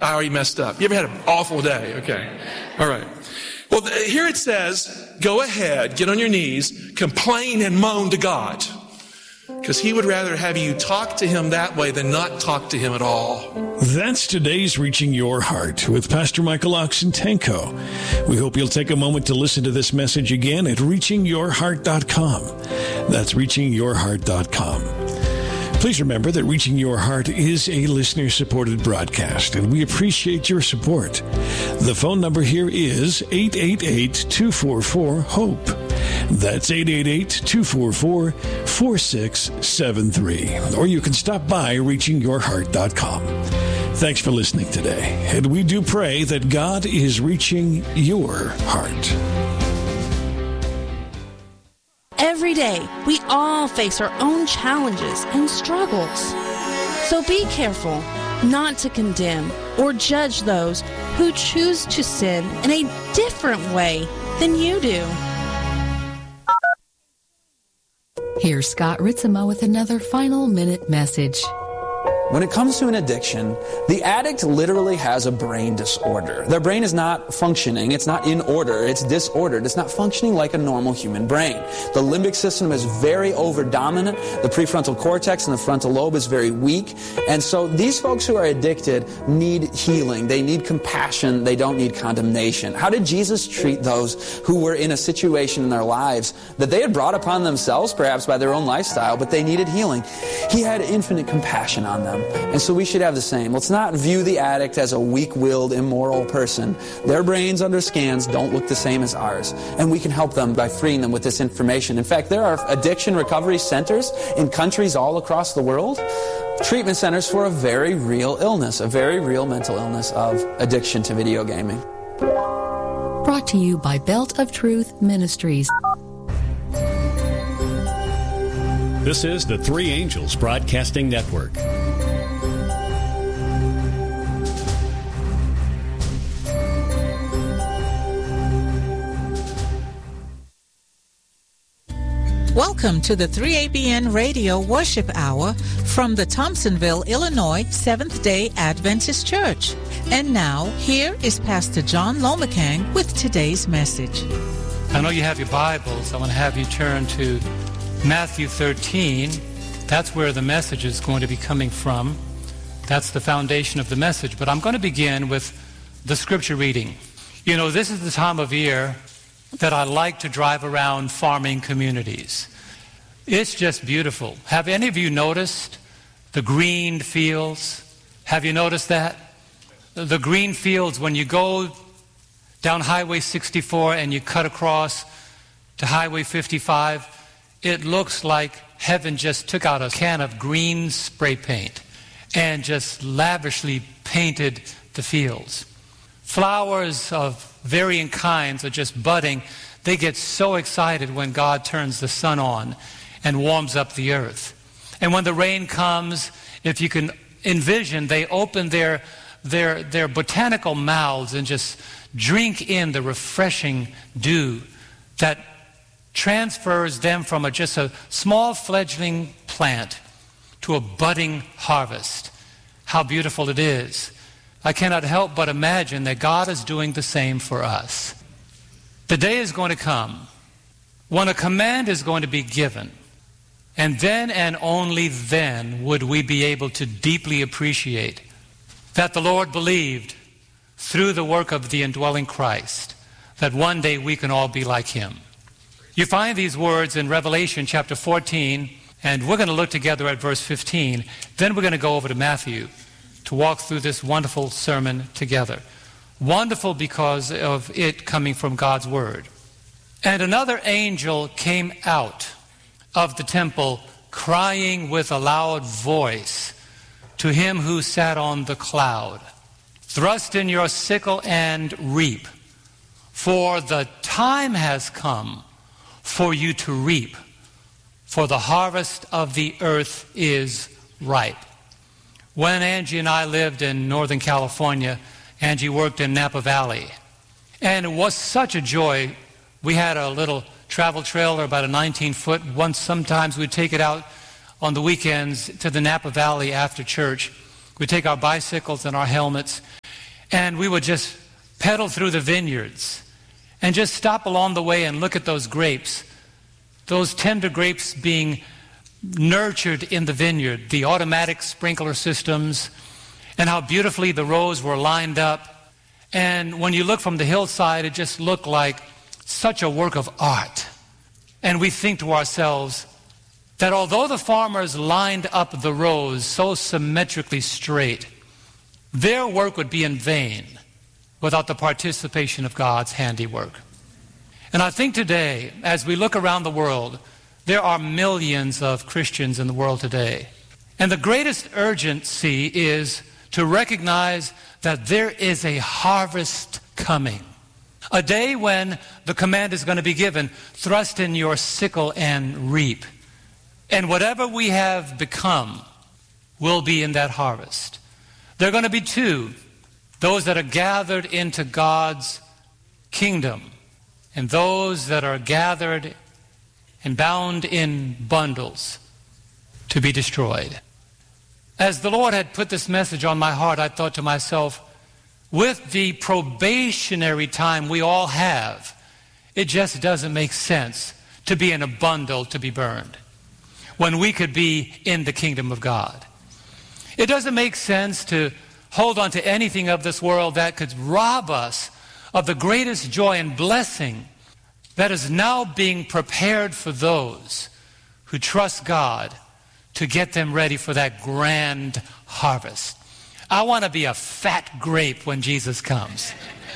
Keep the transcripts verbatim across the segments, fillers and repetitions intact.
I already messed up. You ever had an awful day? Okay. All right. Well, here it says, go ahead, get on your knees, complain and moan to God. Because he would rather have you talk to him that way than not talk to him at all. That's today's Reaching Your Heart with Pastor Michael Oxentenko. We hope you'll take a moment to listen to this message again at reaching your heart dot com. That's reaching your heart dot com. Please remember that Reaching Your Heart is a listener-supported broadcast, and we appreciate your support. The phone number here is eight eight eight, two four four, HOPE. That's eight eight eight, two four four, four six seven three. Or you can stop by reaching your heart dot com. Thanks for listening today, and we do pray that God is reaching your heart. Every day, we all face our own challenges and struggles. So be careful not to condemn or judge those who choose to sin in a different way than you do. Here's Scott Ritzema with another final minute message. When it comes to an addiction, the addict literally has a brain disorder. Their brain is not functioning. It's not in order. It's disordered. It's not functioning like a normal human brain. The limbic system is very over-dominant. The prefrontal cortex and the frontal lobe is very weak. And so these folks who are addicted need healing. They need compassion. They don't need condemnation. How did Jesus treat those who were in a situation in their lives that they had brought upon themselves, perhaps by their own lifestyle, but they needed healing? He had infinite compassion on them. And so we should have the same. Let's not view the addict as a weak-willed, immoral person. Their brains under scans don't look the same as ours. And we can help them by freeing them with this information. In fact, there are addiction recovery centers in countries all across the world. Treatment centers for a very real illness, a very real mental illness of addiction to video gaming. Brought to you by Belt of Truth Ministries. This is the Three Angels Broadcasting Network. Welcome to the three A B N Radio Worship Hour from the Thompsonville, Illinois Seventh-day Adventist Church. And now, here is Pastor John Lomacang with today's message. I know you have your Bibles. I want to have you turn to Matthew thirteen. That's where the message is going to be coming from. That's the foundation of the message. But I'm going to begin with the scripture reading. You know, this is the time of year that I like to drive around farming communities. It's just beautiful. Have any of you noticed the green fields? Have you noticed that? The green fields, when you go down Highway sixty-four and you cut across to Highway fifty-five, it looks like heaven just took out a can of green spray paint and just lavishly painted the fields. Flowers of varying kinds are just budding. They get so excited when God turns the sun on and warms up the earth. And when the rain comes, if you can envision, they open their, their, their botanical mouths and just drink in the refreshing dew that transfers them from a, just a small fledgling plant to a budding harvest. How beautiful it is. I cannot help but imagine that God is doing the same for us. The day is going to come when a command is going to be given, and then and only then would we be able to deeply appreciate that the Lord believed through the work of the indwelling Christ that one day we can all be like him. You find these words in Revelation chapter fourteen, and we're going to look together at verse fifteen. Then we're going to go over to Matthew to walk through this wonderful sermon together. Wonderful because of it coming from God's word. And another angel came out of the temple, crying with a loud voice to him who sat on the cloud, "Thrust in your sickle and reap, for the time has come for you to reap, for the harvest of the earth is ripe." When Angie and I lived in Northern California, Angie worked in Napa Valley. And it was such a joy. We had a little travel trailer, about a nineteen foot. Once, sometimes we'd take it out on the weekends to the Napa Valley after church. We'd take our bicycles and our helmets, and we would just pedal through the vineyards and just stop along the way and look at those grapes, those tender grapes being nurtured in the vineyard, the automatic sprinkler systems, and how beautifully the rows were lined up. And when you look from the hillside, it just looked like such a work of art. And we think to ourselves that although the farmers lined up the rows so symmetrically straight, their work would be in vain without the participation of God's handiwork. And I think today, as we look around the world, there are millions of Christians in the world today. And the greatest urgency is to recognize that there is a harvest coming. A day when the command is going to be given, thrust in your sickle and reap. And whatever we have become will be in that harvest. There are going to be two, those that are gathered into God's kingdom and those that are gathered and bound in bundles to be destroyed. As the Lord had put this message on my heart, I thought to myself, with the probationary time we all have, it just doesn't make sense to be in a bundle to be burned when we could be in the kingdom of God. It doesn't make sense to hold on to anything of this world that could rob us of the greatest joy and blessing that is now being prepared for those who trust God to get them ready for that grand harvest. I want to be a fat grape when Jesus comes,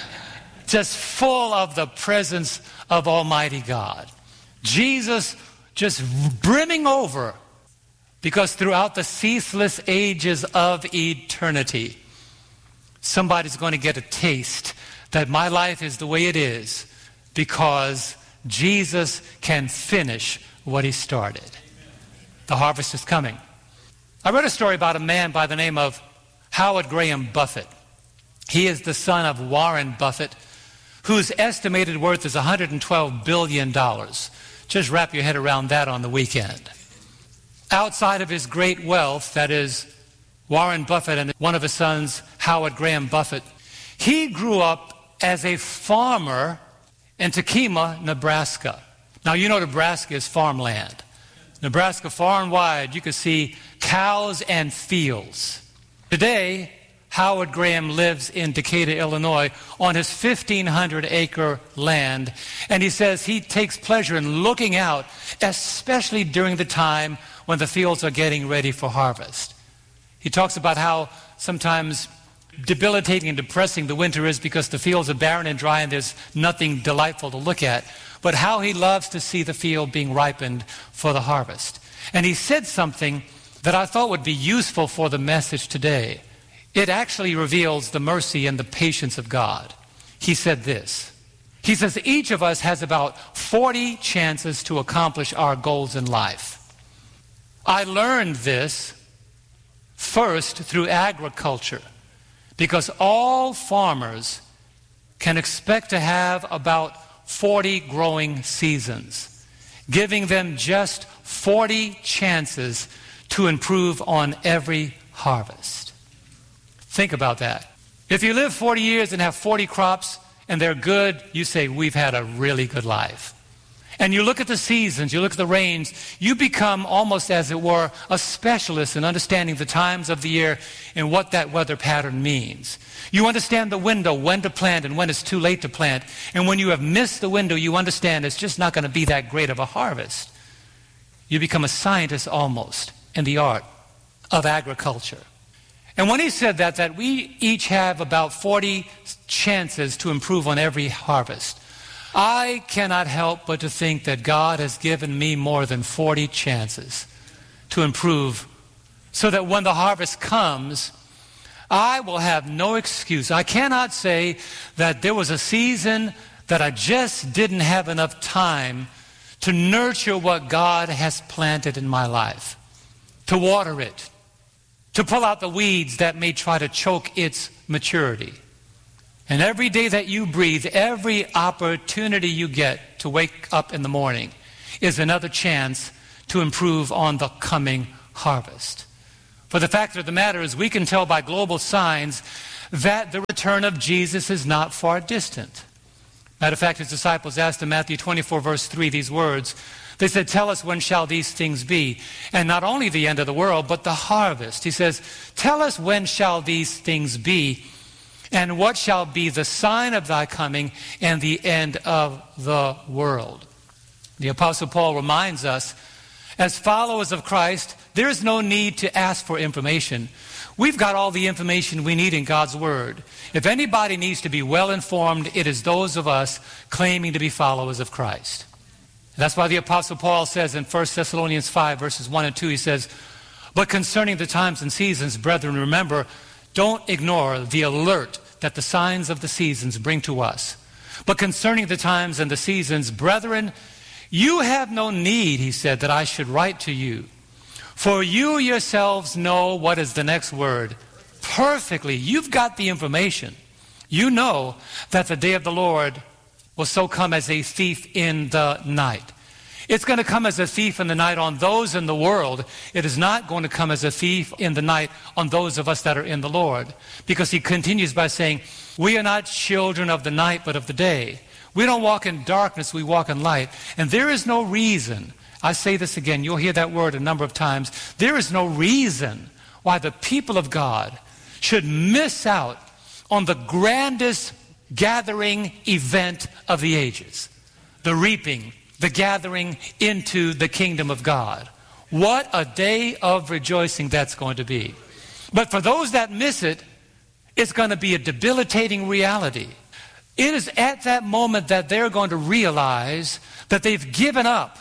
just full of the presence of Almighty God. Jesus just brimming over, because throughout the ceaseless ages of eternity, somebody's going to get a taste that my life is the way it is because Jesus can finish what he started. The harvest is coming. I read a story about a man by the name of Howard Graham Buffett. He is the son of Warren Buffett, whose estimated worth is one hundred twelve billion dollars. Just wrap your head around that on the weekend. Outside of his great wealth, that is Warren Buffett and one of his sons, Howard Graham Buffett, he grew up as a farmer in Tekamah, Nebraska. Now, you know Nebraska is farmland. Nebraska, far and wide, you can see cows and fields. Today, Howard Graham lives in Decatur, Illinois, on his fifteen hundred acre land, and he says he takes pleasure in looking out, especially during the time when the fields are getting ready for harvest. He talks about how sometimes debilitating and depressing the winter is because the fields are barren and dry and there's nothing delightful to look at, but how he loves to see the field being ripened for the harvest. And he said something that I thought would be useful for the message today. It actually reveals the mercy and the patience of God. He said this. He says, each of us has about forty chances to accomplish our goals in life. I learned this first through agriculture, because all farmers can expect to have about forty growing seasons, giving them just forty chances to improve on every harvest. Think about that. If you live forty years and have forty crops and they're good, you say, we've had a really good life. And you look at the seasons, you look at the rains, you become almost, as it were, a specialist in understanding the times of the year and what that weather pattern means. You understand the window, when to plant and when it's too late to plant. And when you have missed the window, you understand it's just not going to be that great of a harvest. You become a scientist almost in the art of agriculture. And when he said that, that we each have about forty chances to improve on every harvest, I cannot help but to think that God has given me more than forty chances to improve so that when the harvest comes, I will have no excuse. I cannot say that there was a season that I just didn't have enough time to nurture what God has planted in my life, to water it, to pull out the weeds that may try to choke its maturity. And every day that you breathe, every opportunity you get to wake up in the morning is another chance to improve on the coming harvest. For the fact of the matter is, we can tell by global signs that the return of Jesus is not far distant. Matter of fact, his disciples asked in Matthew twenty-four, verse three, these words. They said, tell us, when shall these things be? And not only the end of the world, but the harvest. He says, tell us, when shall these things be? And what shall be the sign of thy coming and the end of the world? The Apostle Paul reminds us, as followers of Christ, there is no need to ask for information. We've got all the information we need in God's Word. If anybody needs to be well informed, it is those of us claiming to be followers of Christ. That's why the Apostle Paul says in First Thessalonians five, verses one and two, he says, but concerning the times and seasons, brethren, remember, don't ignore the alert that the signs of the seasons bring to us. But concerning the times and the seasons, brethren, you have no need, he said, that I should write to you. For you yourselves know, what is the next word? Perfectly. You've got the information. You know that the day of the Lord will so come as a thief in the night. It's going to come as a thief in the night on those in the world. It is not going to come as a thief in the night on those of us that are in the Lord. Because he continues by saying, we are not children of the night, but of the day. We don't walk in darkness, we walk in light. And there is no reason, I say this again, you'll hear that word a number of times, there is no reason why the people of God should miss out on the grandest gathering event of the ages, the reaping, the gathering into the kingdom of God. What a day of rejoicing that's going to be. But for those that miss it, it's going to be a debilitating reality. It is at that moment that they're going to realize that they've given up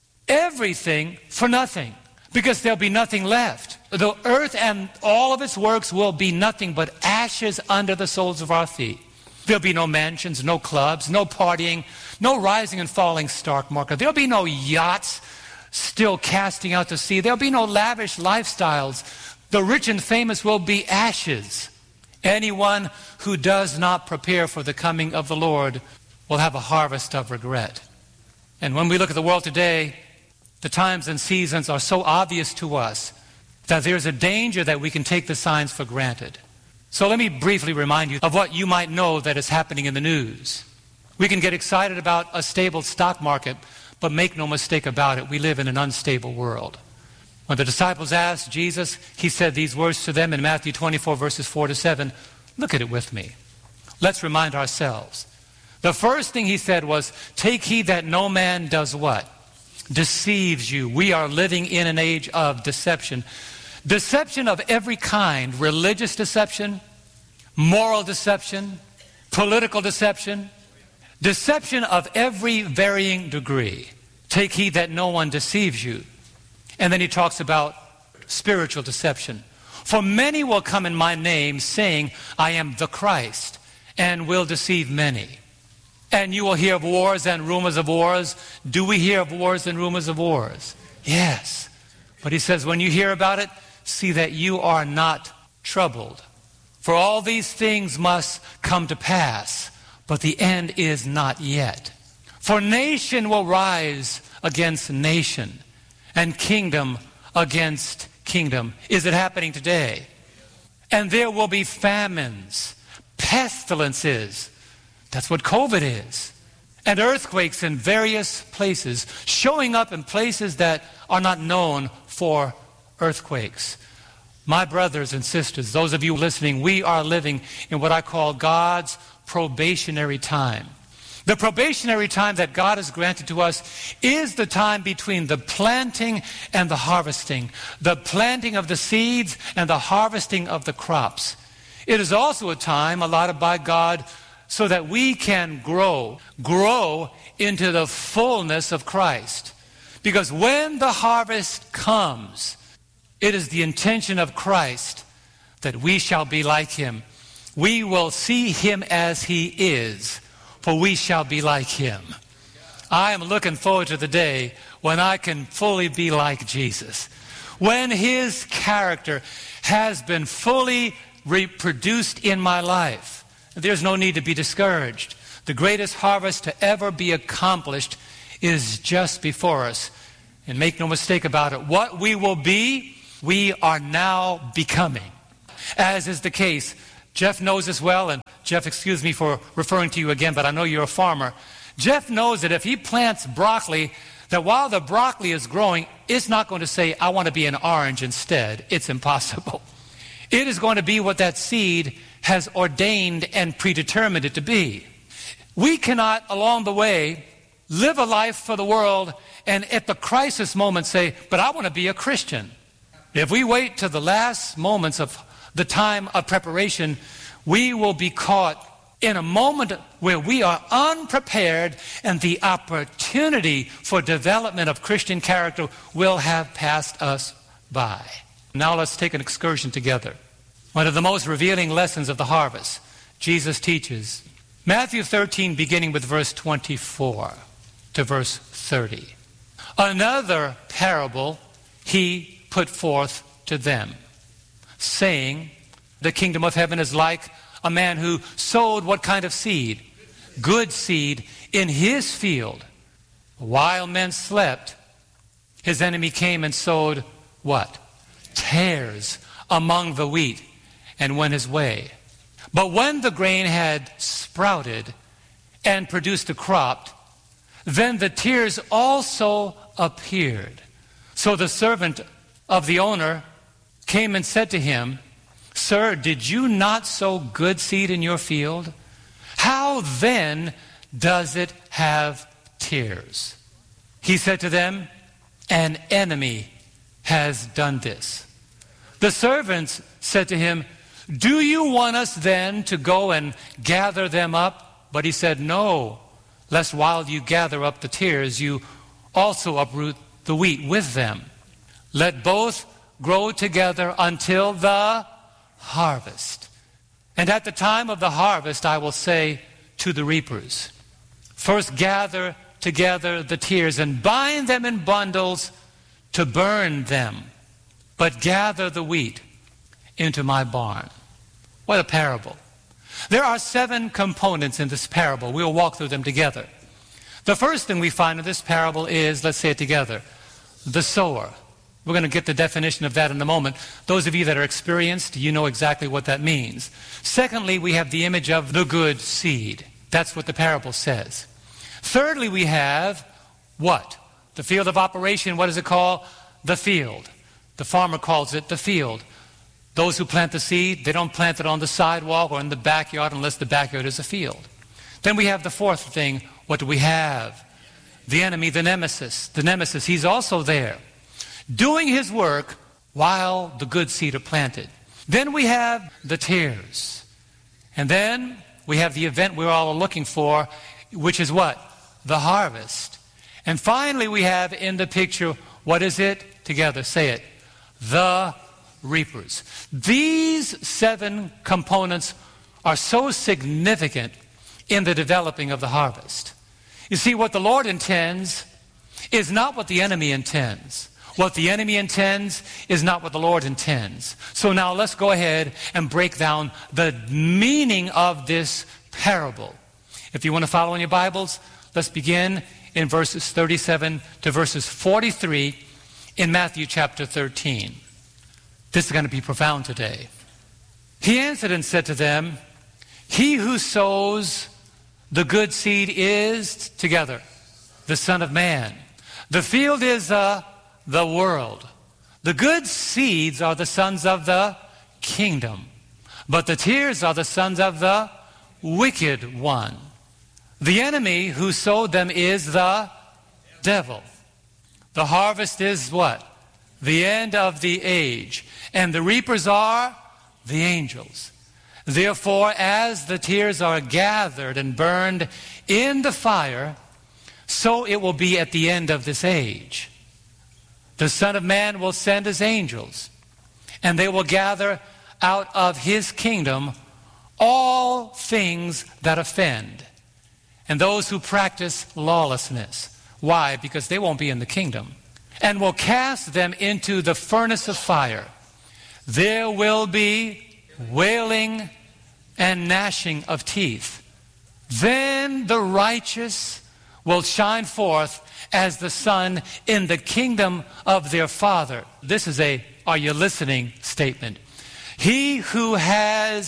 everything for nothing, because there'll be nothing left. The earth and all of its works will be nothing but ashes under the soles of our feet. There'll be no mansions, no clubs, no partying, no rising and falling stock market. There'll be no yachts still casting out to sea. There'll be no lavish lifestyles. The rich and famous will be ashes. Anyone who does not prepare for the coming of the Lord will have a harvest of regret. And when we look at the world today, the times and seasons are so obvious to us that there's a danger that we can take the signs for granted. So let me briefly remind you of what you might know that is happening in the news. We can get excited about a stable stock market, but make no mistake about it, we live in an unstable world. When the disciples asked Jesus, he said these words to them in Matthew twenty-four, verses four to seven. Look at it with me. Let's remind ourselves. The first thing he said was, take heed that no man does what? Deceives you. We are living in an age of deception. Deception of every kind. Religious deception, moral deception, political deception, deception of every varying degree. Take heed that no one deceives you. And then he talks about spiritual deception. For many will come in my name, saying, I am the Christ, and will deceive many. And you will hear of wars and rumors of wars. Do we hear of wars and rumors of wars? Yes. But he says, when you hear about it, see that you are not troubled. For all these things must come to pass, but the end is not yet. For nation will rise against nation, and kingdom against kingdom. Is it happening today? And there will be famines, pestilences. That's what COVID is. And earthquakes in various places, showing up in places that are not known for earthquakes. My brothers and sisters, those of you listening, we are living in what I call God's probationary time. The probationary time that God has granted to us is the time between the planting and the harvesting, the planting of the seeds and the harvesting of the crops. It is also a time allotted by God so that we can grow, grow into the fullness of Christ. Because when the harvest comes, it is the intention of Christ that we shall be like him. We will see him as he is, for we shall be like him. I am looking forward to the day when I can fully be like Jesus. When his character has been fully reproduced in my life, there's no need to be discouraged. The greatest harvest to ever be accomplished is just before us. And make no mistake about it, what we will be, we are now becoming. As is the case, Jeff knows this well, and Jeff, excuse me for referring to you again, but I know you're a farmer. Jeff knows that if he plants broccoli, that while the broccoli is growing, it's not going to say, I want to be an orange instead. It's impossible. It is going to be what that seed has ordained and predetermined it to be. We cannot, along the way, live a life for the world and at the crisis moment say, but I want to be a Christian. If we wait to the last moments of the time of preparation, we will be caught in a moment where we are unprepared, and the opportunity for development of Christian character will have passed us by. Now let's take an excursion together. One of the most revealing lessons of the harvest, Jesus teaches. Matthew thirteen, beginning with verse twenty-four to verse thirty. Another parable he put forth to them, saying, the kingdom of heaven is like a man who sowed what kind of seed? Good seed in his field. While men slept, his enemy came and sowed what? Tares among the wheat, and went his way. But when the grain had sprouted and produced a crop, then the tares also appeared. So the servant of the owner came and said to him, Sir, did you not sow good seed in your field? How then does it have tares? He said to them, An enemy has done this. The servants said to him, Do you want us then to go and gather them up? But he said, No, lest while you gather up the tares, you also uproot the wheat with them. Let both grow together until the harvest. And at the time of the harvest, I will say to the reapers, First gather together the tares and bind them in bundles to burn them, but gather the wheat into my barn. What a parable. There are seven components in this parable. We'll walk through them together. The first thing we find in this parable is, let's say it together, the sower. We're going to get the definition of that in a moment. Those of you that are experienced, you know exactly what that means. Secondly, we have the image of the good seed. That's what the parable says. Thirdly, we have what? The field of operation. What is it called? The field. The farmer calls it the field. Those who plant the seed, they don't plant it on the sidewalk or in the backyard unless the backyard is a field. Then we have the fourth thing. What do we have? The enemy, the nemesis. The nemesis, he's also there, doing his work while the good seed are planted. Then we have the tares. And then we have the event we're all looking for, which is what? The harvest. And finally we have in the picture, what is it? Together, say it. The reapers. These seven components are so significant in the developing of the harvest. You see, what the Lord intends is not what the enemy intends. What the enemy intends is not what the Lord intends. So now let's go ahead and break down the meaning of this parable. If you want to follow in your Bibles, let's begin in verses thirty-seven to verses forty-three in Matthew chapter thirteen. This is going to be profound today. He answered and said to them, He who sows the good seed is, together, the Son of Man. The field is a the world. The good seeds are the sons of the kingdom, but the tares are the sons of the wicked one. The enemy who sowed them is the devil. The harvest is what? The end of the age. And the reapers are the angels. Therefore, as the tares are gathered and burned in the fire, so it will be at the end of this age. The Son of Man will send his angels, and they will gather out of his kingdom all things that offend, and those who practice lawlessness. Why? Because they won't be in the kingdom. And will cast them into the furnace of fire. There will be wailing and gnashing of teeth. Then the righteous will shine forth as the sun in the kingdom of their Father. This is a, are you listening, statement. He who has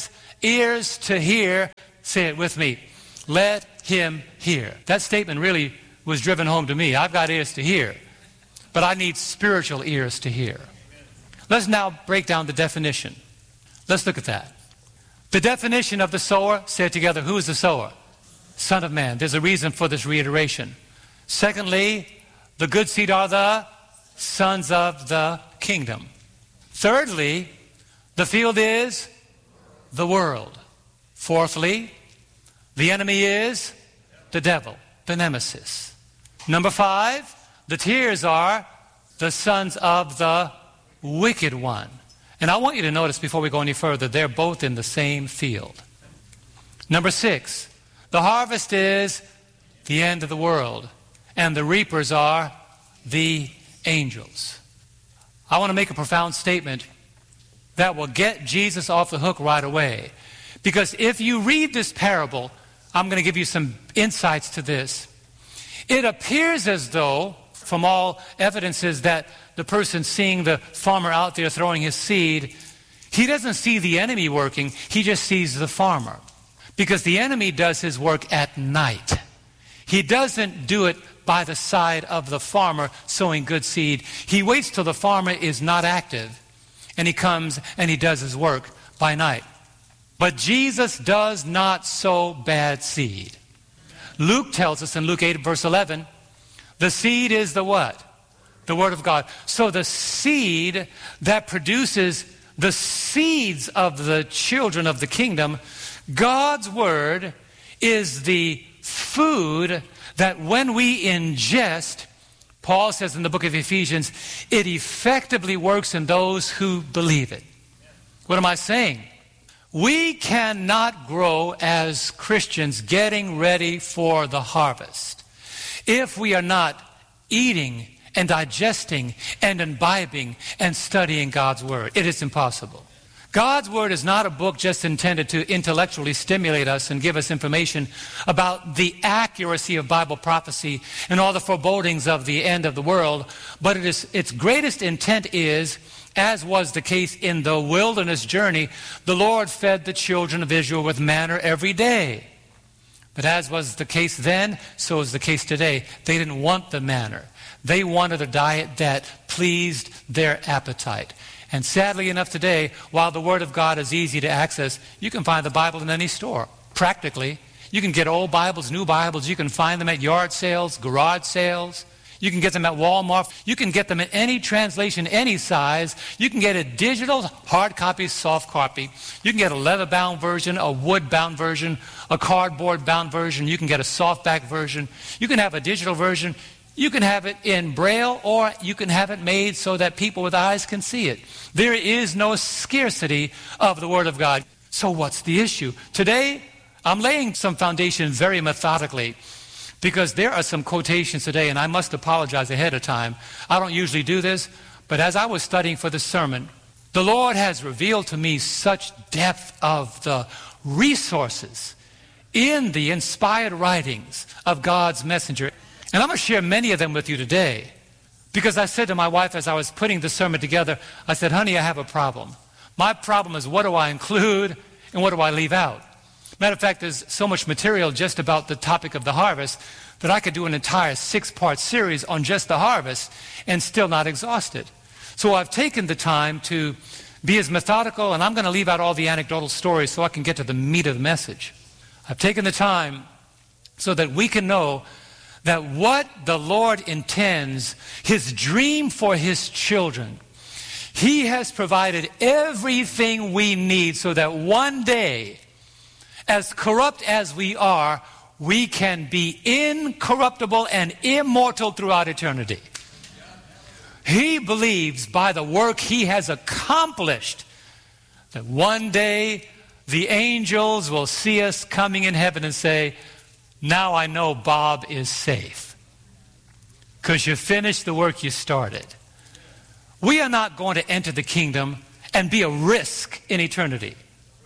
ears to hear, say it with me, let him hear. That statement really was driven home to me. I've got ears to hear, but I need spiritual ears to hear. Let's now break down the definition. Let's look at that. The definition of the sower, say it together, who is the sower? Son of Man. There's a reason for this reiteration. Secondly, the good seed are the sons of the kingdom. Thirdly, the field is the world. Fourthly, the enemy is the devil, the nemesis. Number five, the tares are the sons of the wicked one. And I want you to notice before we go any further, they're both in the same field. Number six, the harvest is the end of the world, and the reapers are the angels. I want to make a profound statement that will get Jesus off the hook right away. Because if you read this parable, I'm going to give you some insights to this. It appears as though, from all evidences, that the person seeing the farmer out there throwing his seed, he doesn't see the enemy working, he just sees the farmer. Because the enemy does his work at night. He doesn't do it by the side of the farmer sowing good seed. He waits till the farmer is not active, and he comes and he does his work by night. But Jesus does not sow bad seed. Luke tells us in Luke eight verse eleven, the seed is the what? The Word of God. So the seed that produces the seeds of the children of the kingdom, God's Word is the food that when we ingest, Paul says in the book of Ephesians, it effectively works in those who believe it. What am I saying? We cannot grow as Christians getting ready for the harvest if we are not eating and digesting and imbibing and studying God's Word. It is impossible. God's Word is not a book just intended to intellectually stimulate us and give us information about the accuracy of Bible prophecy and all the forebodings of the end of the world, but it is, its greatest intent is, as was the case in the wilderness journey, the Lord fed the children of Israel with manna every day. But as was the case then, so is the case today. They didn't want the manna. They wanted a diet that pleased their appetite. And sadly enough today, while the Word of God is easy to access, you can find the Bible in any store, practically. You can get old Bibles, new Bibles. You can find them at yard sales, garage sales. You can get them at Walmart. You can get them in any translation, any size. You can get a digital, hard copy, soft copy. You can get a leather-bound version, a wood-bound version, a cardboard-bound version. You can get a softback version. You can have a digital version. You can have it in Braille, or you can have it made so that people with eyes can see it. There is no scarcity of the Word of God. So what's the issue? Today, I'm laying some foundation very methodically, because there are some quotations today, and I must apologize ahead of time. I don't usually do this, but as I was studying for this sermon, the Lord has revealed to me such depth of the resources in the inspired writings of God's messenger. And I'm going to share many of them with you today, because I said to my wife as I was putting the sermon together, I said, honey, I have a problem. My problem is, what do I include and what do I leave out? Matter of fact, there's so much material just about the topic of the harvest that I could do an entire six-part series on just the harvest and still not exhaust it. So I've taken the time to be as methodical, and I'm going to leave out all the anecdotal stories so I can get to the meat of the message. I've taken the time so that we can know that what the Lord intends, His dream for His children, He has provided everything we need so that one day, as corrupt as we are, we can be incorruptible and immortal throughout eternity. He believes by the work He has accomplished that one day the angels will see us coming in heaven and say, now I know Bob is safe because you finished the work you started. We are not going to enter the kingdom and be a risk in eternity.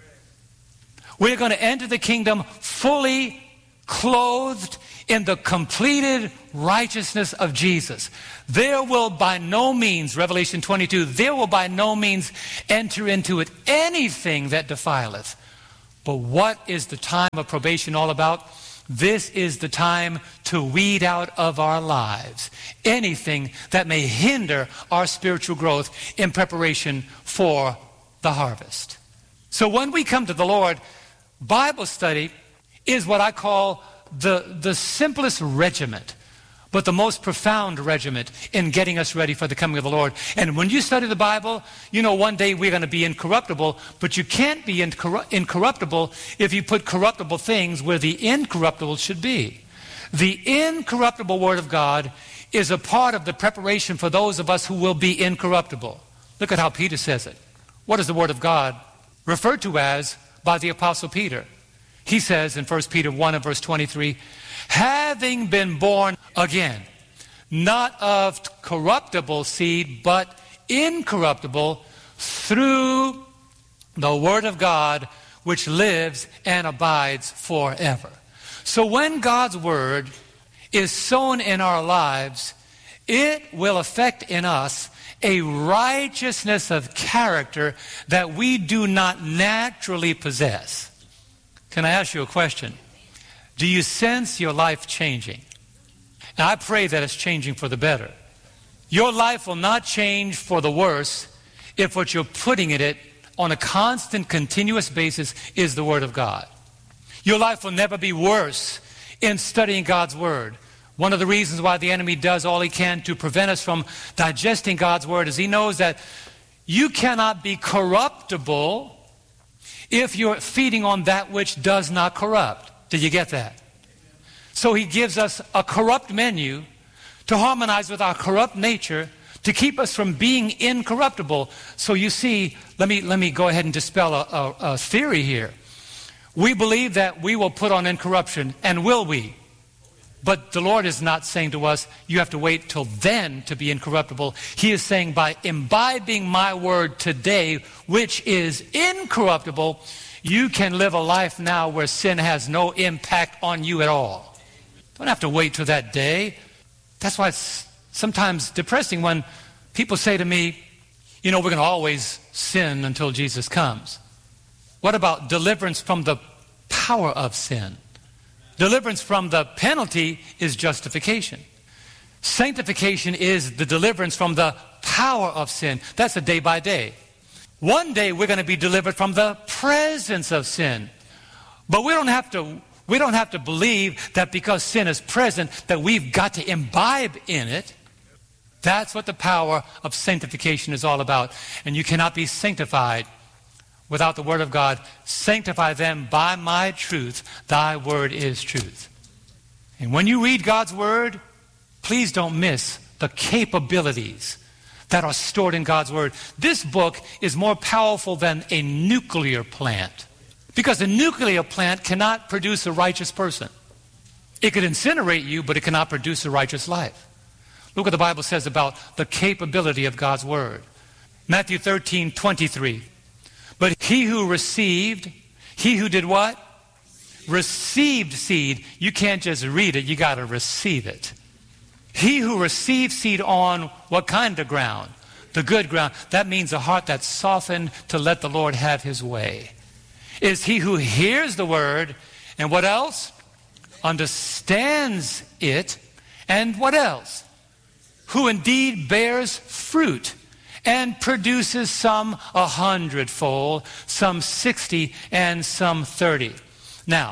We're going to enter the kingdom fully clothed in the completed righteousness of Jesus. There will by no means, Revelation twenty-two, there will by no means enter into it anything that defileth, But what is the time of probation all about? This is the time to weed out of our lives anything that may hinder our spiritual growth in preparation for the harvest. So when we come to the Lord, Bible study is what I call the, the simplest regiment, but the most profound regiment in getting us ready for the coming of the Lord. And when you study the Bible, you know one day we're going to be incorruptible, but you can't be incorru- incorruptible if you put corruptible things where the incorruptible should be. The incorruptible Word of God is a part of the preparation for those of us who will be incorruptible. Look at how Peter says it. What is the Word of God referred to as by the Apostle Peter? He says in First Peter one and verse twenty-three, having been born again, not of corruptible seed, but incorruptible, through the Word of God, which lives and abides forever. So when God's Word is sown in our lives, it will affect in us a righteousness of character that we do not naturally possess. Can I ask you a question? Do you sense your life changing? And I pray that it's changing for the better. Your life will not change for the worse if what you're putting in it on a constant, continuous basis is the Word of God. Your life will never be worse in studying God's Word. One of the reasons why the enemy does all he can to prevent us from digesting God's Word is he knows that you cannot be corruptible if you're feeding on that which does not corrupt. Did you get that? So he gives us a corrupt menu to harmonize with our corrupt nature to keep us from being incorruptible. So you see, let me, let me go ahead and dispel a, a, a theory here. We believe that we will put on incorruption, and will we? But the Lord is not saying to us, you have to wait till then to be incorruptible. He is saying by imbibing my word today, which is incorruptible, you can live a life now where sin has no impact on you at all. Don't have to wait till that day. That's why it's sometimes depressing when people say to me, you know, we're going to always sin until Jesus comes. What about deliverance from the power of sin? Deliverance from the penalty is justification. Sanctification is the deliverance from the power of sin. That's a day by day. One day we're going to be delivered from the presence of sin. But we don't have to, we don't have to believe that because sin is present that we've got to imbibe in it. That's what the power of sanctification is all about. And you cannot be sanctified without the Word of God. Sanctify them by my truth. Thy word is truth. And when you read God's Word, please don't miss the capabilities that are stored in God's Word. This book is more powerful than a nuclear plant, because a nuclear plant cannot produce a righteous person. It could incinerate you, but it cannot produce a righteous life. Look what the Bible says about the capability of God's Word. Matthew thirteen twenty-three. But he who received, he who did what? Received seed. You can't just read it, you got to receive it. He who receives seed on what kind of ground? The good ground. That means a heart that's softened to let the Lord have his way. Is he who hears the word, and what else? Understands it, and what else? Who indeed bears fruit and produces some a hundredfold, some sixty, and some thirty. Now,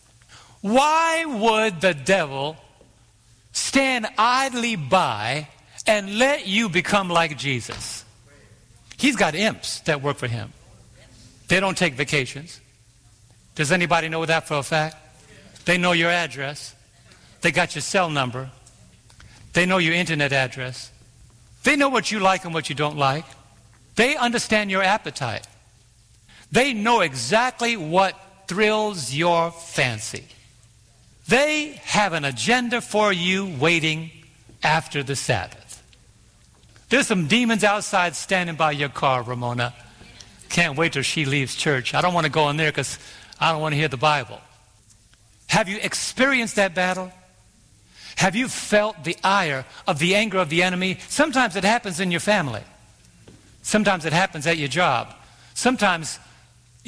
why would the devil stand idly by and let you become like Jesus? He's got imps that work for him. They don't take vacations. Does anybody know that for a fact? They know your address. They got your cell number. They know your internet address. They know what you like and what you don't like. They understand your appetite. They know exactly what thrills your fancy. They have an agenda for you waiting after the Sabbath. There's some demons outside standing by your car, Ramona. Can't wait till she leaves church. I don't want to go in there because I don't want to hear the Bible. Have you experienced that battle? Have you felt the ire of the anger of the enemy? Sometimes it happens in your family. Sometimes it happens at your job. Sometimes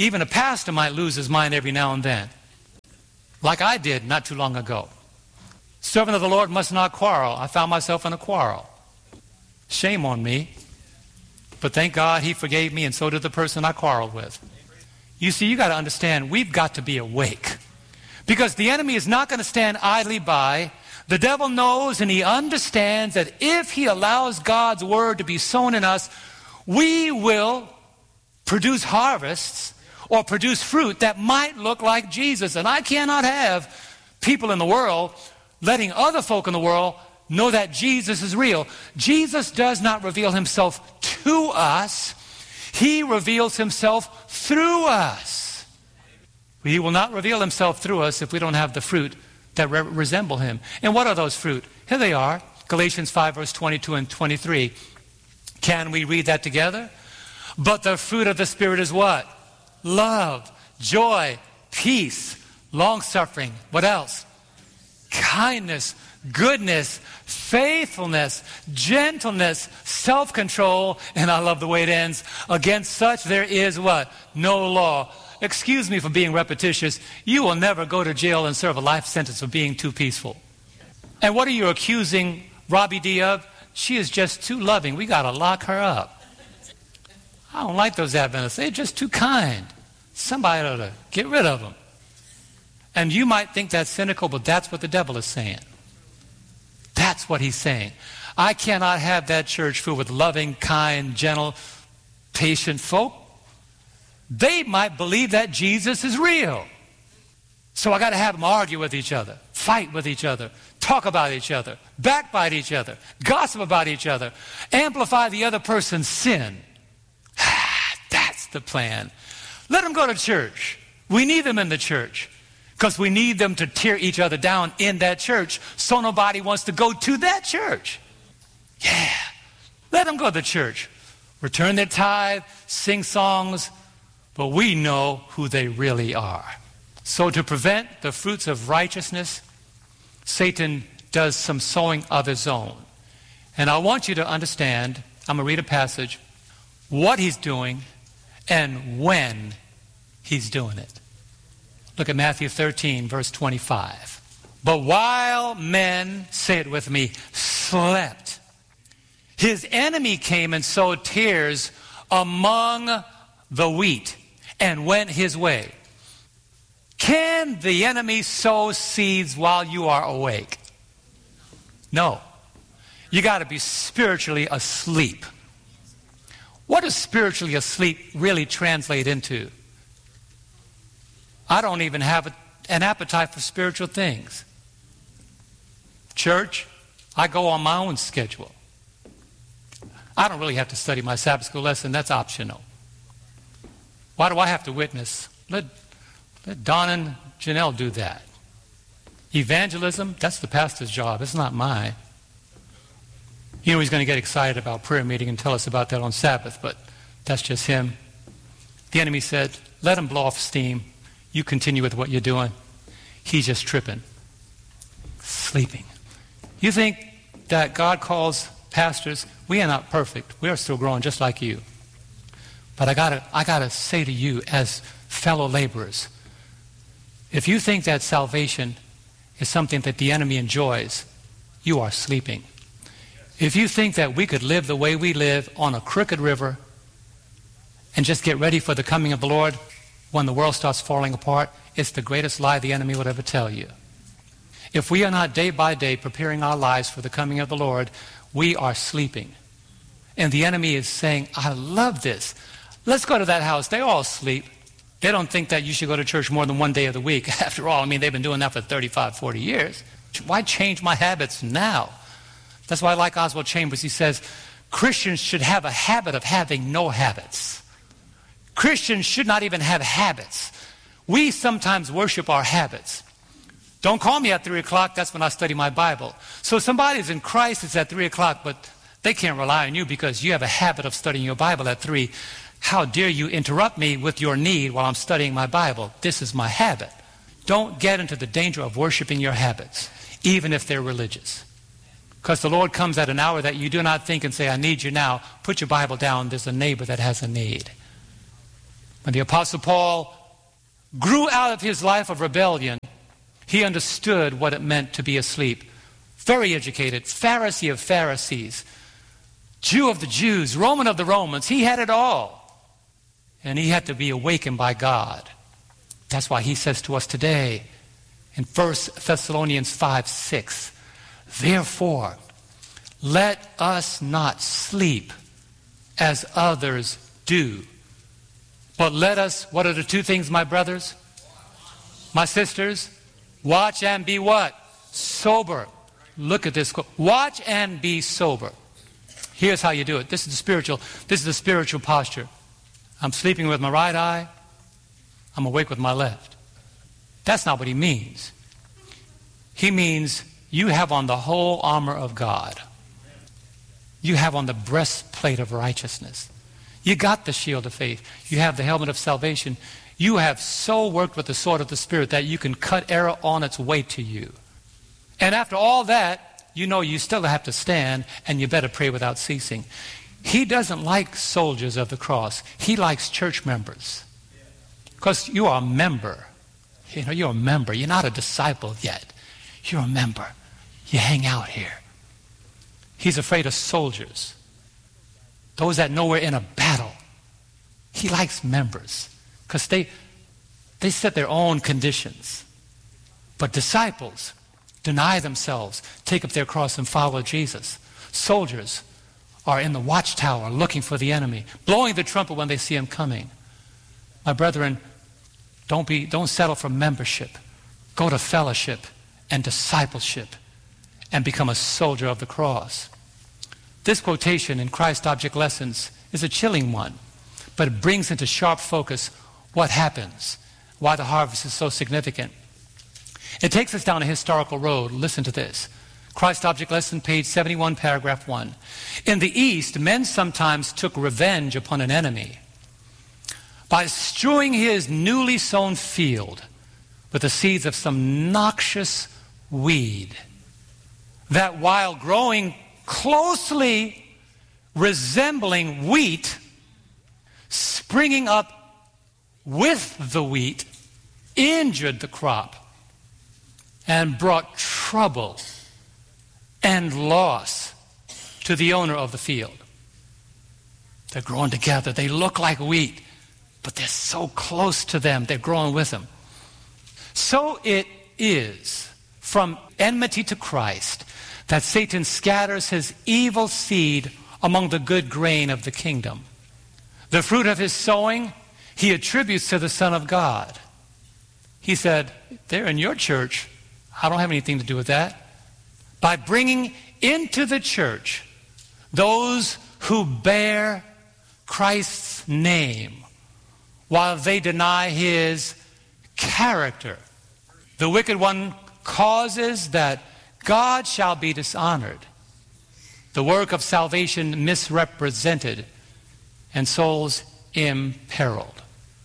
Even a pastor might lose his mind every now and then, like I did not too long ago. Servant of the Lord must not quarrel. I found myself in a quarrel. Shame on me. But thank God he forgave me, and so did the person I quarreled with. You see, you got to understand, we've got to be awake. Because the enemy is not going to stand idly by. The devil knows and he understands that if he allows God's word to be sown in us, we will produce harvests or produce fruit that might look like Jesus. And I cannot have people in the world letting other folk in the world know that Jesus is real. Jesus does not reveal himself to us. He reveals himself through us. He will not reveal himself through us if we don't have the fruit that re- resemble him. And what are those fruit? Here they are. Galatians five, verse twenty-two and twenty-three. Can we read that together? But the fruit of the Spirit is what? Love, joy, peace, long-suffering. What else? Kindness, goodness, faithfulness, gentleness, self-control, and I love the way it ends. Against such there is what? No law. Excuse me for being repetitious. You will never go to jail and serve a life sentence for being too peaceful. And what are you accusing Robbie D of? She is just too loving. We got to lock her up. I don't like those Adventists. They're just too kind. Somebody ought to get rid of them. And you might think that's cynical, but that's what the devil is saying. That's what he's saying. I cannot have that church filled with loving, kind, gentle, patient folk. They might believe that Jesus is real. So I got to have them argue with each other, fight with each other, talk about each other, backbite each other, gossip about each other, amplify the other person's sin. That's the plan. Let them go to church. We need them in the church. Because we need them to tear each other down in that church, so nobody wants to go to that church. Yeah. Let them go to the church. Return their tithe, sing songs, but we know who they really are. So to prevent the fruits of righteousness, Satan does some sowing of his own. And I want you to understand, I'm going to read a passage, what he's doing and when he's doing it. Look at Matthew thirteen, verse twenty-five. But while men, say it with me, slept, his enemy came and sowed tares among the wheat and went his way. Can the enemy sow seeds while you are awake? No. You got to be spiritually asleep. What does spiritually asleep really translate into? I don't even have a, an appetite for spiritual things. Church, I go on my own schedule. I don't really have to study my Sabbath school lesson. That's optional. Why do I have to witness? Let, let Don and Janelle do that. Evangelism, that's the pastor's job. It's not mine. You know he's going to get excited about prayer meeting and tell us about that on Sabbath, but that's just him. The enemy said, let him blow off steam. You continue with what you're doing. He's just tripping, sleeping. You think that God calls pastors? We are not perfect. We are still growing just like you. But I gotta, I gotta say to you as fellow laborers, if you think that salvation is something that the enemy enjoys, you are sleeping. If you think that we could live the way we live on a crooked river and just get ready for the coming of the Lord when the world starts falling apart, it's the greatest lie the enemy would ever tell you. If we are not day by day preparing our lives for the coming of the Lord, we are sleeping. And the enemy is saying, I love this. Let's go to that house. They all sleep. They don't think that you should go to church more than one day of the week. After all, I mean, they've been doing that for thirty-five, forty years. Why change my habits now? That's why I like Oswald Chambers. He says, Christians should have a habit of having no habits. Christians should not even have habits. We sometimes worship our habits. Don't call me at three o'clock. That's when I study my Bible. So somebody's in Christ, it's at three o'clock, but they can't rely on you because you have a habit of studying your Bible at three. How dare you interrupt me with your need while I'm studying my Bible? This is my habit. Don't get into the danger of worshiping your habits, even if they're religious. Because the Lord comes at an hour that you do not think and say, I need you now. Put your Bible down. There's a neighbor that has a need. When the Apostle Paul grew out of his life of rebellion, he understood what it meant to be asleep. Very educated, Pharisee of Pharisees, Jew of the Jews, Roman of the Romans. He had it all. And he had to be awakened by God. That's why he says to us today in First Thessalonians five six, therefore, let us not sleep as others do, but let us, what are the two things, my brothers, my sisters? Watch and be what? Sober. Look at this. Watch and be sober. Here's how you do it. This is the spiritual, this is the spiritual posture. I'm sleeping with my right eye. I'm awake with my left. That's not what he means. He means you have on the whole armor of God. You have on the breastplate of righteousness. You got the shield of faith. You have the helmet of salvation. You have so worked with the sword of the Spirit that you can cut error on its way to you. And after all that, you know you still have to stand, and you better pray without ceasing. He doesn't like soldiers of the cross. He likes church members. Because you are a member. You know, you're a member. You're not a disciple yet. You're a member. You hang out here. He's afraid of soldiers. Those that know we're in a battle. He likes members. Because they, they set their own conditions. But disciples deny themselves, take up their cross and follow Jesus. Soldiers are in the watchtower looking for the enemy, blowing the trumpet when they see him coming. My brethren, don't be, don't settle for membership. Go to fellowship and discipleship and become a soldier of the cross. This quotation in Christ Object Lessons is a chilling one, but it brings into sharp focus what happens, why the harvest is so significant. It takes us down a historical road. Listen to this. Christ Object Lesson, page seventy-one, paragraph one. In the East, men sometimes took revenge upon an enemy by strewing his newly sown field with the seeds of some noxious weed that, while growing closely resembling wheat, springing up with the wheat, injured the crop and brought trouble and loss to the owner of the field. They're growing together. They look like wheat, but they're so close to them. They're growing with them. So it is from enmity to Christ that Satan scatters his evil seed among the good grain of the kingdom. The fruit of his sowing he attributes to the Son of God. He said, they're in your church. I don't have anything to do with that. By bringing into the church those who bear Christ's name while they deny his character, the wicked one causes that God shall be dishonored, the work of salvation misrepresented, and souls imperiled.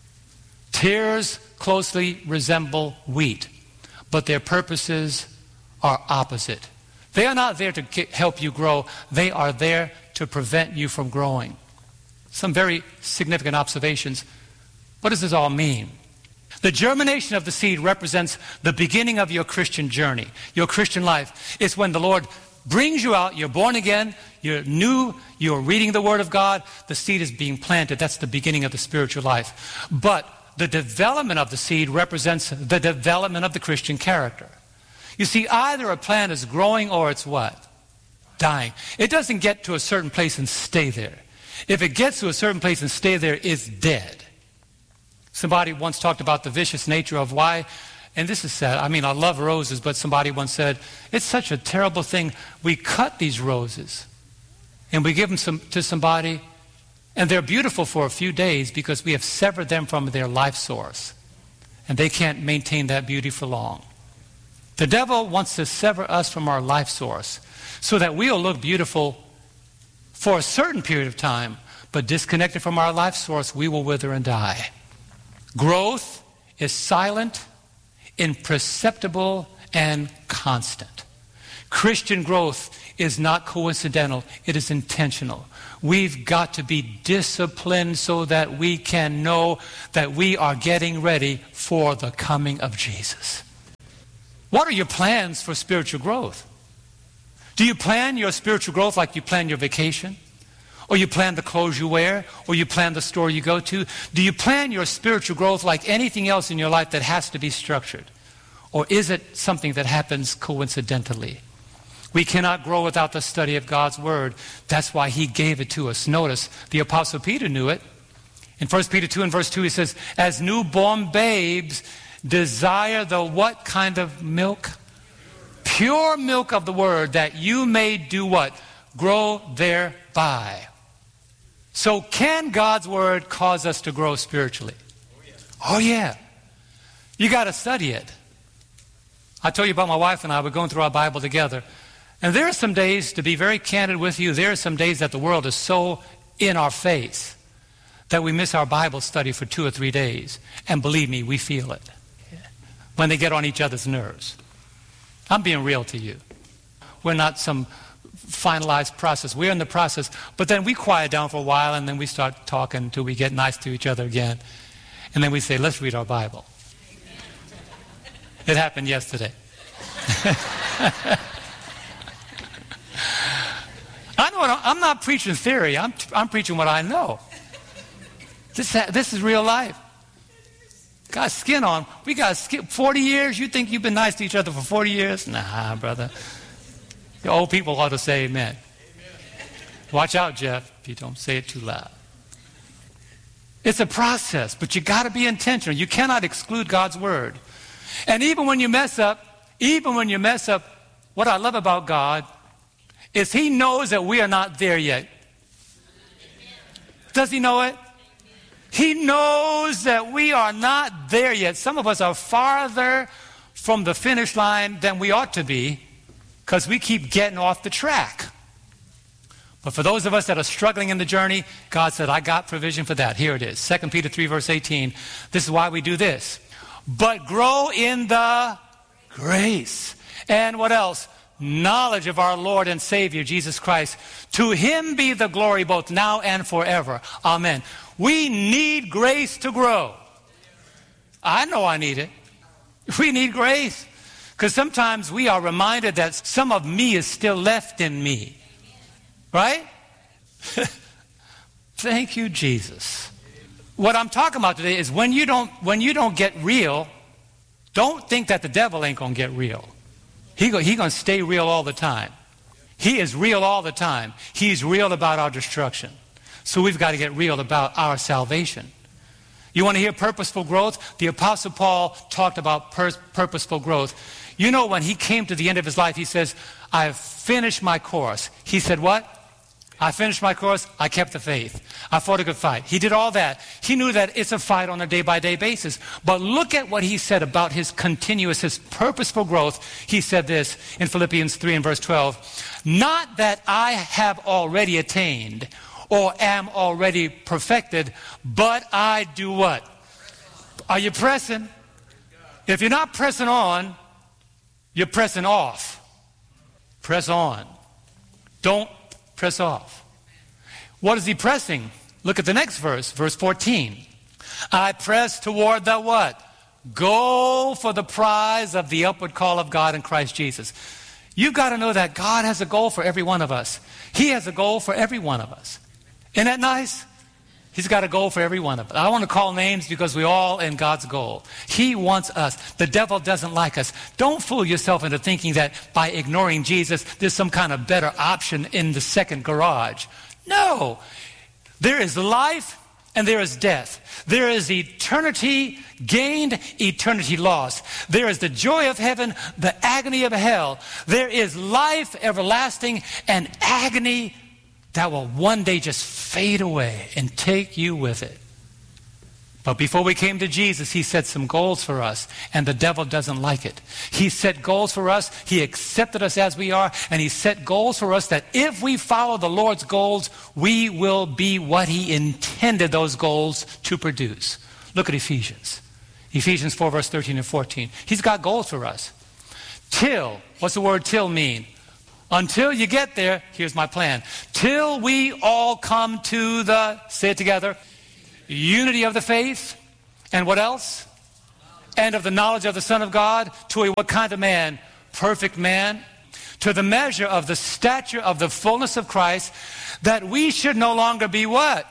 Tares closely resemble wheat, but their purposes are opposite. They are not there to get, help you grow. They are there to prevent you from growing. Some very significant observations. What does this all mean? The germination of the seed represents the beginning of your Christian journey, your Christian life. It's when the Lord brings you out, you're born again, you're new, you're reading the Word of God, the seed is being planted. That's the beginning of the spiritual life. But the development of the seed represents the development of the Christian character. You see, either a plant is growing or it's what? Dying. It doesn't get to a certain place and stay there. If it gets to a certain place and stay there, it's dead. Somebody once talked about the vicious nature of why, and this is sad, I mean, I love roses, but somebody once said, it's such a terrible thing. We cut these roses and we give them some, to somebody, and they're beautiful for a few days because we have severed them from their life source, and they can't maintain that beauty for long. The devil wants to sever us from our life source so that we'll look beautiful for a certain period of time, but disconnected from our life source, we will wither and die. Growth is silent, imperceptible, and constant. Christian growth is not coincidental. It is intentional. We've got to be disciplined so that we can know that we are getting ready for the coming of Jesus. What are your plans for spiritual growth? Do you plan your spiritual growth like you plan your vacation? Or you plan the clothes you wear? Or you plan the store you go to? Do you plan your spiritual growth like anything else in your life that has to be structured? Or is it something that happens coincidentally? We cannot grow without the study of God's Word. That's why He gave it to us. Notice, the Apostle Peter knew it. In First Peter two and verse two, he says, as newborn babes, desire the what kind of milk? Pure milk of the Word, that you may do what? Grow thereby. So can God's Word cause us to grow spiritually? Oh yeah. You got to study it. I told you about my wife and I. We're going through our Bible together. And there are some days, to be very candid with you, there are some days that the world is so in our face that we miss our Bible study for two or three days. And believe me, we feel it when they get on each other's nerves. I'm being real to you. We're not some finalized process. We're in the process. But then we quiet down for a while, and then we start talking until we get nice to each other again. And then we say, let's read our Bible. It happened yesterday. I know what, I'm not preaching theory. I'm, I'm preaching what I know. This, this is real life. Got skin on. We got skin. forty years? You think you've been nice to each other for forty years? Nah, brother. The old people ought to say amen. Amen. Watch out, Jeff, if you don't say it too loud. It's a process, but you got to be intentional. You cannot exclude God's Word. And even when you mess up, even when you mess up, what I love about God is He knows that we are not there yet. Does He know it? He knows that we are not there yet. Some of us are farther from the finish line than we ought to be because we keep getting off the track. But for those of us that are struggling in the journey, God said, I got provision for that. Here it is. Second Peter three, verse eighteen. This is why we do this. But grow in the grace. And what else? Knowledge of our Lord and Savior, Jesus Christ. To Him be the glory both now and forever. Amen. We need grace to grow. I know I need it. We need grace. Because sometimes we are reminded that some of me is still left in me. Right? Thank you, Jesus. What I'm talking about today is when you don't, when you don't get real, don't think that the devil ain't going to get real. He go, he going to stay real all the time. He is real all the time. He's real about our destruction. So we've got to get real about our salvation. You want to hear purposeful growth? The Apostle Paul talked about pur- purposeful growth. You know, when he came to the end of his life, he says, I have finished my course. He said what? I finished my course. I kept the faith. I fought a good fight. He did all that. He knew that it's a fight on a day-by-day basis. But look at what he said about his continuous, his purposeful growth. He said this in Philippians three and verse twelve. Not that I have already attained or am already perfected, but I do what? Are you pressing? If you're not pressing on, you're pressing off. Press on. Don't press off. What is he pressing? Look at the next verse, verse fourteen. I press toward the what? Goal for the prize of the upward call of God in Christ Jesus. You've got to know that God has a goal for every one of us. He has a goal for every one of us. Isn't that nice? He's got a goal for every one of us. I want to call names because we're all in God's goal. He wants us. The devil doesn't like us. Don't fool yourself into thinking that by ignoring Jesus, there's some kind of better option in the second garage. No. There is life and there is death. There is eternity gained, eternity lost. There is the joy of heaven, the agony of hell. There is life everlasting and agony that will one day just fade away and take you with it. But before we came to Jesus, he set some goals for us, and the devil doesn't like it. He set goals for us, he accepted us as we are, and he set goals for us that if we follow the Lord's goals, we will be what he intended those goals to produce. Look at Ephesians. Ephesians four, verse thirteen and fourteen. He's got goals for us. Till, what's the word till mean? Until you get there, here's my plan. Till we all come to the, say it together, unity of the faith, and what else? And of the knowledge of the Son of God, to a what kind of man? Perfect man. To the measure of the stature of the fullness of Christ, that we should no longer be what?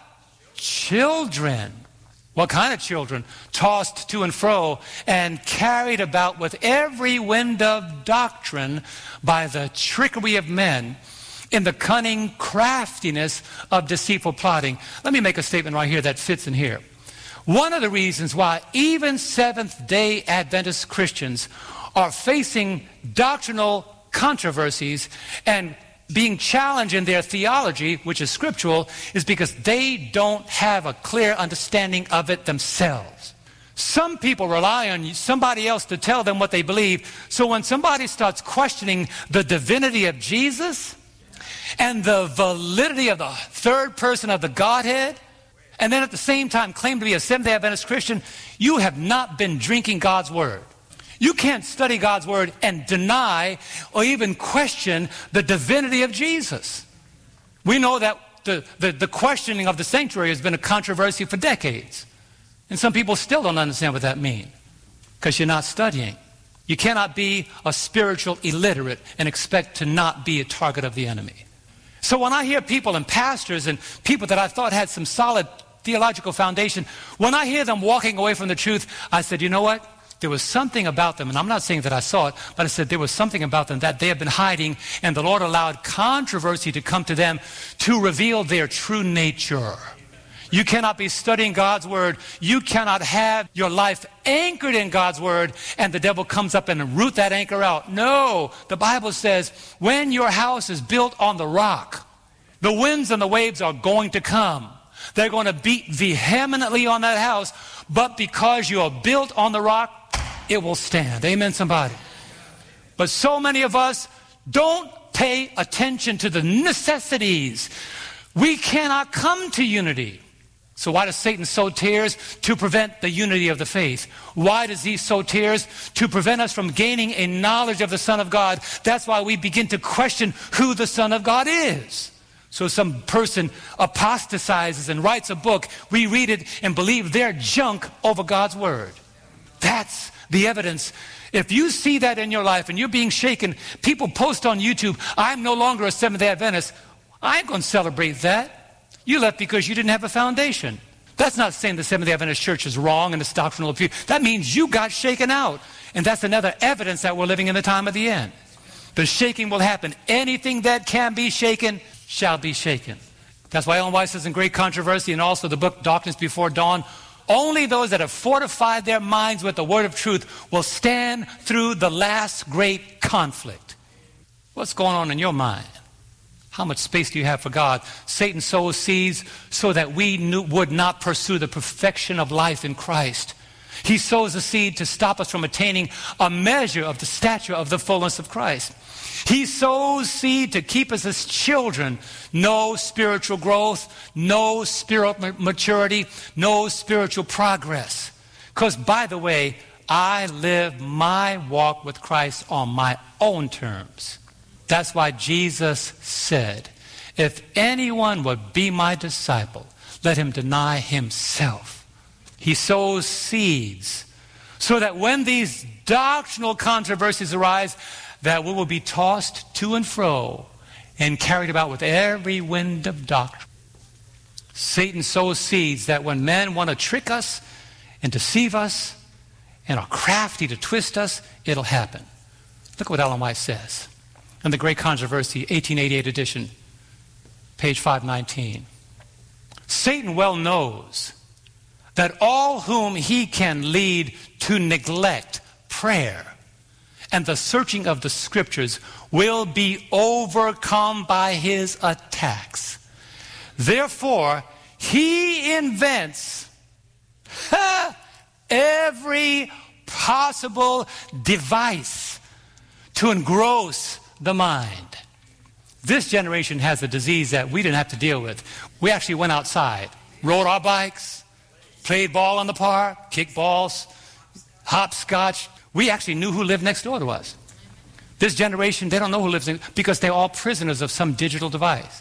Children. What kind of children? Tossed to and fro and carried about with every wind of doctrine by the trickery of men in the cunning craftiness of deceitful plotting. Let me make a statement right here that fits in here. One of the reasons why even Seventh-day Adventist Christians are facing doctrinal controversies and being challenged in their theology, which is scriptural, is because they don't have a clear understanding of it themselves. Some people rely on somebody else to tell them what they believe. So when somebody starts questioning the divinity of Jesus and the validity of the third person of the Godhead, and then at the same time claim to be a Seventh-day Adventist Christian, you have not been drinking God's Word. You can't study God's Word and deny or even question the divinity of Jesus. We know that the, the, the questioning of the sanctuary has been a controversy for decades. And some people still don't understand what that means because you're not studying. You cannot be a spiritual illiterate and expect to not be a target of the enemy. So when I hear people and pastors and people that I thought had some solid theological foundation, when I hear them walking away from the truth, I said, you know what? There was something about them, and I'm not saying that I saw it, but I said there was something about them that they have been hiding, and the Lord allowed controversy to come to them to reveal their true nature. You cannot be studying God's Word. You cannot have your life anchored in God's Word, and the devil comes up and root that anchor out. No, the Bible says when your house is built on the rock, the winds and the waves are going to come. They're going to beat vehemently on that house, but because you are built on the rock, it will stand. Amen, somebody. But so many of us don't pay attention to the necessities. We cannot come to unity. So why does Satan sow tares? To prevent the unity of the faith. Why does he sow tares? To prevent us from gaining a knowledge of the Son of God. That's why we begin to question who the Son of God is. So some person apostatizes and writes a book, we read it and believe they're junk over God's Word. That's the evidence. If you see that in your life and you're being shaken, people post on YouTube, I'm no longer a Seventh-day Adventist. I ain't going to celebrate that. You left because you didn't have a foundation. That's not saying the Seventh-day Adventist Church is wrong in its doctrinal view. That means you got shaken out. And that's another evidence that we're living in the time of the end. The shaking will happen. Anything that can be shaken shall be shaken. That's why Ellen White says in Great Controversy and also the book Darkness Before Dawn, only those that have fortified their minds with the word of truth will stand through the last great conflict. What's going on in your mind? How much space do you have for God? Satan sows seeds so that we knew, would not pursue the perfection of life in Christ. He sows a seed to stop us from attaining a measure of the stature of the fullness of Christ. He sows seed to keep us as children. No spiritual growth, no spiritual maturity, no spiritual progress. Because, by the way, I live my walk with Christ on my own terms. That's why Jesus said, if anyone would be my disciple, let him deny himself. He sows seeds so that when these doctrinal controversies arise, that we will be tossed to and fro and carried about with every wind of doctrine. Satan sows seeds that when men want to trick us and deceive us and are crafty to twist us, it'll happen. Look what Ellen White says in the Great Controversy, eighteen eighty-eight edition, page five nineteen. Satan well knows that all whom he can lead to neglect prayer and the searching of the Scriptures will be overcome by his attacks. Therefore, he invents ha, every possible device to engross the mind. This generation has a disease that we didn't have to deal with. We actually went outside, rode our bikes, played ball in the park, kicked balls, hopscotch. We actually knew who lived next door to us. This generation, they don't know who lives in, because they're all prisoners of some digital device.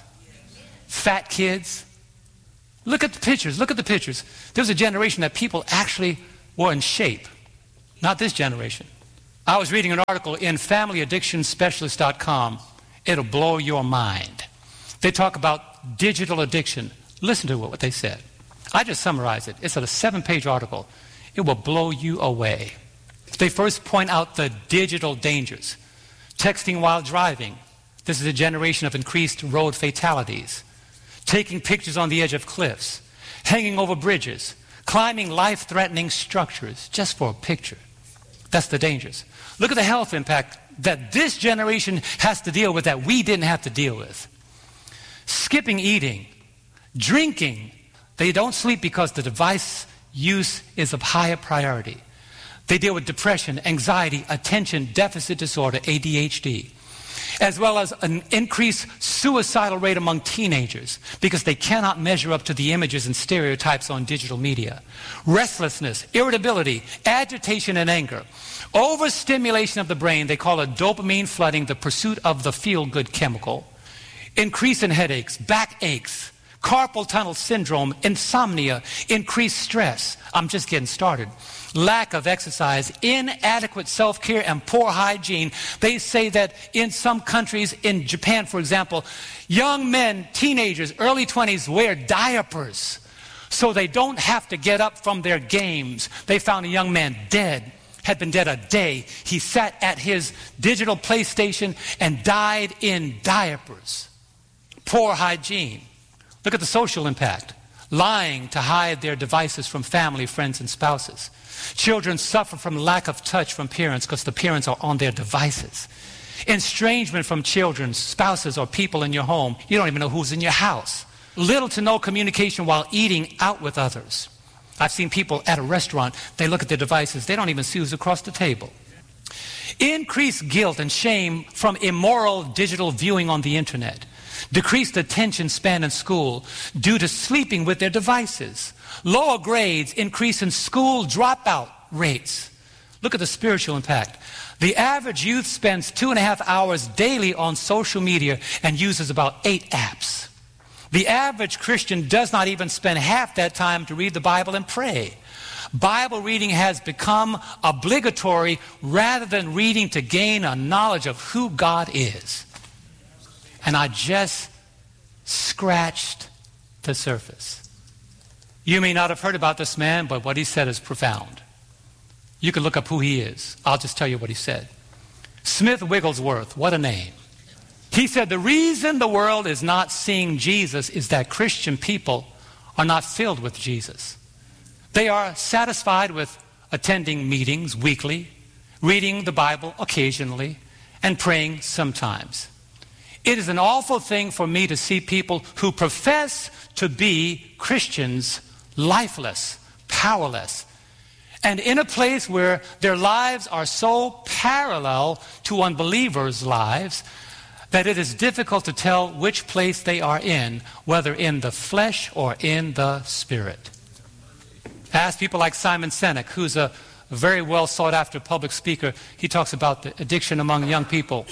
Fat kids. Look at the pictures. Look at the pictures. There's a generation that people actually were in shape. Not this generation. I was reading an article in family addiction specialist dot com. It'll blow your mind. They talk about digital addiction. Listen to what they said. I just summarized it. It's a seven-page article. It will blow you away. They first point out the digital dangers. Texting while driving. This is a generation of increased road fatalities. Taking pictures on the edge of cliffs. Hanging over bridges. Climbing life-threatening structures just for a picture. That's the dangers. Look at the health impact that this generation has to deal with that we didn't have to deal with. Skipping eating. Drinking. They don't sleep because the device use is of higher priority. They deal with depression, anxiety, attention deficit disorder, A D H D, as well as an increased suicidal rate among teenagers because they cannot measure up to the images and stereotypes on digital media. Restlessness, irritability, agitation, and anger. Overstimulation of the brain, they call it dopamine flooding, the pursuit of the feel-good chemical. Increase in headaches, backaches, carpal tunnel syndrome, insomnia, increased stress. I'm just getting started. Lack of exercise, inadequate self-care, and poor hygiene. They say that in some countries, in Japan, for example, young men, teenagers, early twenties, wear diapers so they don't have to get up from their games. They found a young man dead, had been dead a day. He sat at his digital PlayStation and died in diapers. Poor hygiene. Look at the social impact. Lying to hide their devices from family, friends, and spouses. Children suffer from lack of touch from parents because the parents are on their devices. Estrangement from children, spouses, or people in your home. You don't even know who's in your house. Little to no communication while eating out with others. I've seen people at a restaurant, they look at their devices, they don't even see who's across the table. Increased guilt and shame from immoral digital viewing on the internet. Decreased attention span in school due to sleeping with their devices. Lower grades, increase in school dropout rates. Look at the spiritual impact. The average youth spends two and a half hours daily on social media and uses about eight apps. The average Christian does not even spend half that time to read the Bible and pray. Bible reading has become obligatory rather than reading to gain a knowledge of who God is. And I just scratched the surface. You may not have heard about this man, but what he said is profound. You can look up who he is. I'll just tell you what he said. Smith Wigglesworth, what a name. He said, the reason the world is not seeing Jesus is that Christian people are not filled with Jesus. They are satisfied with attending meetings weekly, reading the Bible occasionally, and praying sometimes. It is an awful thing for me to see people who profess to be Christians lifeless, powerless, and in a place where their lives are so parallel to unbelievers' lives that it is difficult to tell which place they are in, whether in the flesh or in the spirit. Ask people like Simon Sinek, who's a very well sought after public speaker. He talks about the addiction among young people.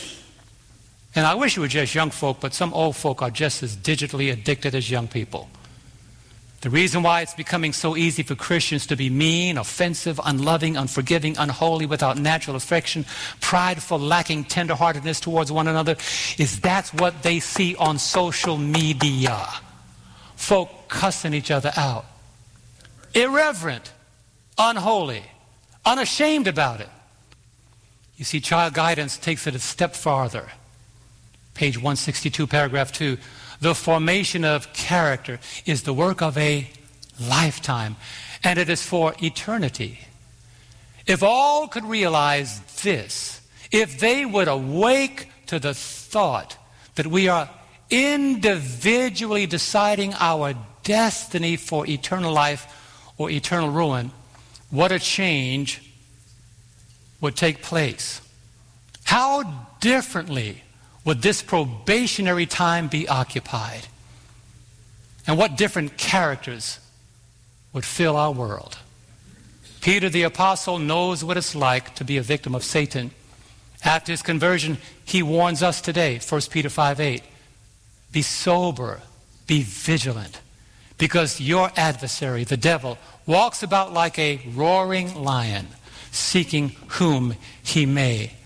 And I wish it were just young folk, but some old folk are just as digitally addicted as young people. The reason why it's becoming so easy for Christians to be mean, offensive, unloving, unforgiving, unholy, without natural affection, prideful, lacking tenderheartedness towards one another, is that's what they see on social media. Folk cussing each other out. Irreverent, unholy, unashamed about it. You see, child guidance takes it a step farther. Page one sixty-two, paragraph two. The formation of character is the work of a lifetime, and it is for eternity. If all could realize this, if they would awake to the thought that we are individually deciding our destiny for eternal life or eternal ruin, what a change would take place. How differently would this probationary time be occupied? And what different characters would fill our world? Peter the Apostle knows what it's like to be a victim of Satan After his conversion, he warns us today, First Peter five eight, be sober, be vigilant, because your adversary, the devil, walks about like a roaring lion, seeking whom he may